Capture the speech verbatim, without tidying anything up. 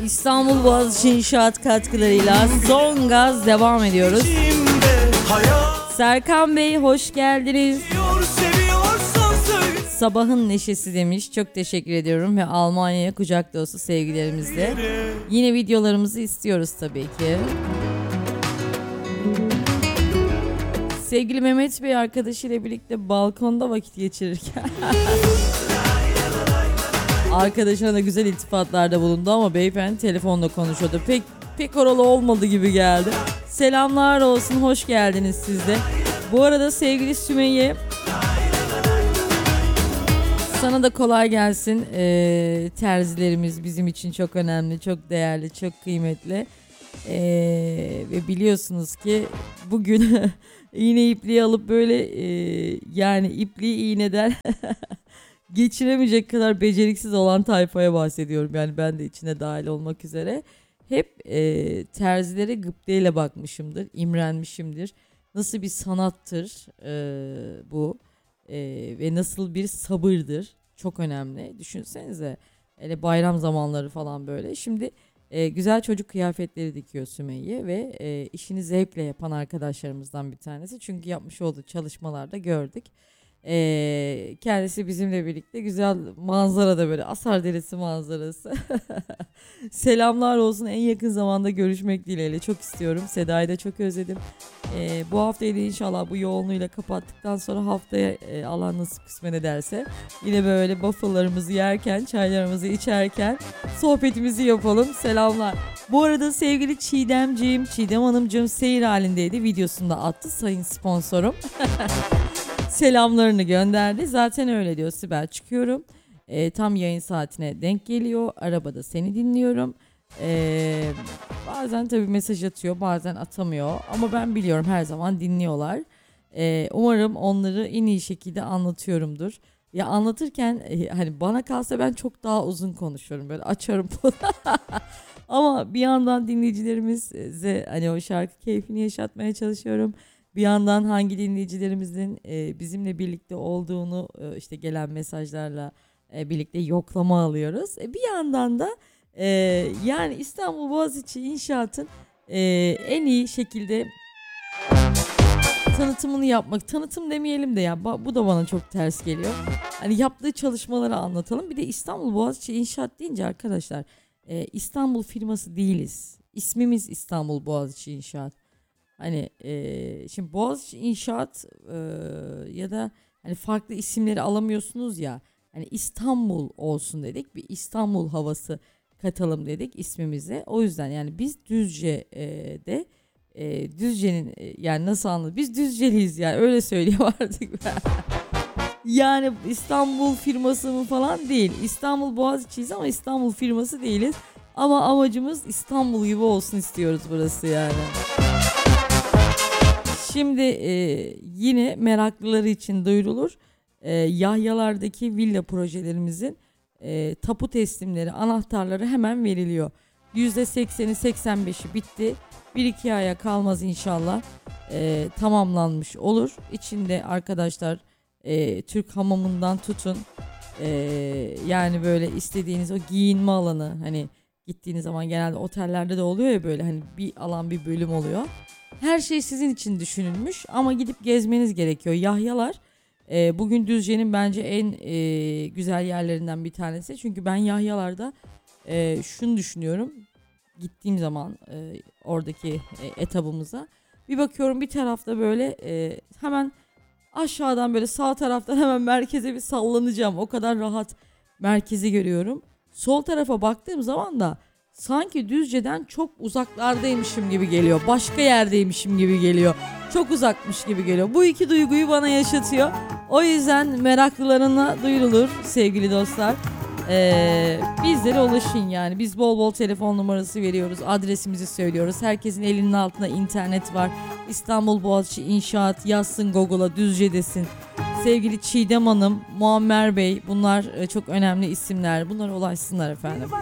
İstanbul Boğaziçi İnşaat katkılarıyla son gaz devam ediyoruz. Serkan Bey hoş geldiniz. Sabahın neşesi demiş. Çok teşekkür ediyorum ve Almanya'ya kucak dolusu sevgilerimizle. Yine videolarımızı istiyoruz tabii ki. Sevgili Mehmet Bey arkadaşıyla birlikte balkonda vakit geçirirken arkadaşına da güzel iltifatlarda bulundu ama beyefendi telefonla konuşuyordu. Pek pek oralı olmadı gibi geldi. Selamlar olsun, hoş geldiniz siz de. Bu arada sevgili Sümeyye, sana da kolay gelsin. Ee, terzilerimiz bizim için çok önemli, çok değerli, çok kıymetli. Ee, ve biliyorsunuz ki bugün iğne ipliği alıp böyle e, yani ipliği iğneden geçiremeyecek kadar beceriksiz olan tayfaya bahsediyorum. Yani ben de içine dahil olmak üzere. Hep e, terzilere gıpteyle bakmışımdır, imrenmişimdir. Nasıl bir sanattır e, bu e, ve nasıl bir sabırdır. Çok önemli. Düşünsenize hele bayram zamanları falan böyle. Şimdi e, güzel çocuk kıyafetleri dikiyor Sümeyye ve e, işini zevkle yapan arkadaşlarımızdan bir tanesi. Çünkü yapmış olduğu çalışmalarda gördük. Ee, kendisi bizimle birlikte güzel manzarada böyle Asar Deresi manzarası. Selamlar olsun, en yakın zamanda görüşmek dileğiyle, çok istiyorum. Seda'yı da çok özledim. Ee, bu haftayı da inşallah bu yoğunluğuyla kapattıktan sonra haftaya e, Allah nasip kısmet ederse yine böyle waffle'larımızı yerken, çaylarımızı içerken sohbetimizi yapalım. Selamlar. Bu arada sevgili Çiğdemciğim, Çiğdem Hanımcığım seyir halindeydi, videosunda attı sayın sponsorum. Selamlarını gönderdi. Zaten öyle diyor Sibel, çıkıyorum. E, tam yayın saatine denk geliyor. Arabada seni dinliyorum. E, bazen tabii mesaj atıyor, bazen atamıyor. Ama ben biliyorum her zaman dinliyorlar. E, umarım onları en iyi şekilde anlatıyorumdur. Ya anlatırken e, hani bana kalsa ben çok daha uzun konuşuyorum. Böyle açarım. Ama bir yandan dinleyicilerimize hani o şarkı keyfini yaşatmaya çalışıyorum. Bir yandan hangi dinleyicilerimizin e, bizimle birlikte olduğunu e, işte gelen mesajlarla e, birlikte yoklama alıyoruz. E, bir yandan da e, yani İstanbul Boğaziçi İnşaat'ın e, en iyi şekilde tanıtımını yapmak, tanıtım demeyelim de ya bu da bana çok ters geliyor. Hani yaptığı çalışmaları anlatalım. Bir de İstanbul Boğaziçi İnşaat deyince arkadaşlar e, İstanbul firması değiliz. İsmimiz İstanbul Boğaziçi İnşaat. Hani e, şimdi Boğaziçi İnşaat e, ya da hani farklı isimleri alamıyorsunuz ya, hani İstanbul olsun dedik, bir İstanbul havası katalım dedik ismimize. O yüzden yani biz Düzce'de e, Düzce'nin e, yani nasıl anladın, biz Düzceliyiz yani, öyle söyleyeyim artık. Yani İstanbul firması mı falan değil, İstanbul Boğaziçi'yiz ama İstanbul firması değiliz, ama amacımız İstanbul gibi olsun istiyoruz burası yani. Şimdi e, yine meraklıları için duyurulur. E, Yahyalardaki villa projelerimizin e, tapu teslimleri, anahtarları hemen veriliyor. yüzde sekseni seksen beşi bitti. bir iki aya kalmaz inşallah e, tamamlanmış olur. İçinde arkadaşlar e, Türk hamamından tutun. E, yani böyle istediğiniz o giyinme alanı, hani gittiğiniz zaman genelde otellerde de oluyor ya böyle, hani bir alan bir bölüm oluyor. Her şey sizin için düşünülmüş ama gidip gezmeniz gerekiyor. Yahyalar e, bugün Düzce'nin bence en e, güzel yerlerinden bir tanesi. Çünkü ben Yahyalar'da e, şunu düşünüyorum. Gittiğim zaman e, oradaki e, etabımıza bir bakıyorum, bir tarafta böyle e, hemen aşağıdan böyle sağ taraftan hemen merkeze bir sallanacağım. O kadar rahat merkezi görüyorum. Sol tarafa baktığım zaman da sanki Düzce'den çok uzaklardaymışım gibi geliyor. Başka yerdeymişim gibi geliyor. Çok uzakmış gibi geliyor. Bu iki duyguyu bana yaşatıyor. O yüzden meraklılarına duyurulur sevgili dostlar. Ee, bizlere ulaşın yani. Biz bol bol telefon numarası veriyoruz. Adresimizi söylüyoruz. Herkesin elinin altında internet var. İstanbul Boğaziçi İnşaat yazsın Google'a, Düzce desin. Sevgili Çiğdem Hanım, Muammer Bey, bunlar çok önemli isimler. Bunlara ulaşsınlar efendim.